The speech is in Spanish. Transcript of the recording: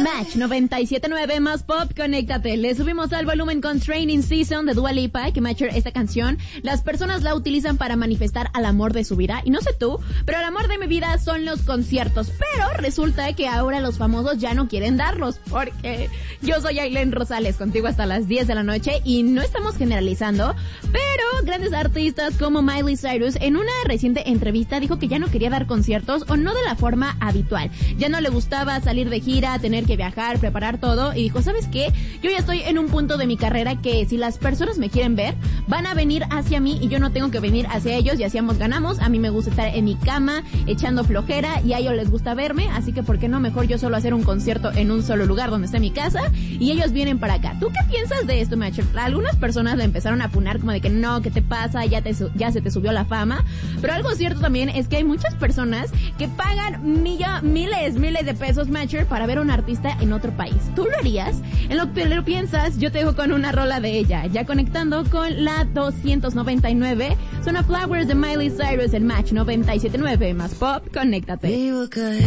Match 97.9 más pop, conéctate. Le subimos al volumen con Training Season de Dua Lipa, que Matcher, esta canción, las personas la utilizan para manifestar al amor de su vida. Y no sé tú, pero el amor de mi vida son los conciertos. Pero resulta que ahora los famosos ya no quieren darlos, porque yo soy Ailén Rosales, contigo hasta las 10 de la noche, y no estamos generalizando, pero grandes artistas como Miley Cyrus en una reciente entrevista dijo que ya no quería dar conciertos, o no de la forma habitual. Ya no le gustaba salir de gira, tener que viajar, preparar todo, y dijo, ¿sabes qué? Yo ya estoy en un punto de mi carrera que si las personas me quieren ver, van a venir hacia mí y yo no tengo que venir hacia ellos, y así ambos ganamos. A mí me gusta estar en mi cama echando flojera y a ellos les gusta verme, así que ¿por qué no mejor yo solo hacer un concierto en un solo lugar donde esté mi casa y ellos vienen para acá? ¿Tú qué piensas de esto, Matcher? Algunas personas le empezaron a apunar como de que no, ¿qué te pasa? Ya se te subió la fama, pero algo cierto también es que hay muchas personas que pagan miles de pesos, Matcher, para ver a un artista en otro país. ¿Tú lo harías? En lo que lo piensas, yo te dejo con una rola de ella, ya conectando con la 299, son a Flowers de Miley Cyrus en Match 97.9 más pop, conéctate.